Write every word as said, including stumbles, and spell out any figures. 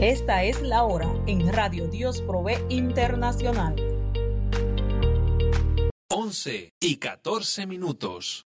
Esta es la hora en Radio Dios Provee Internacional. once y catorce minutos.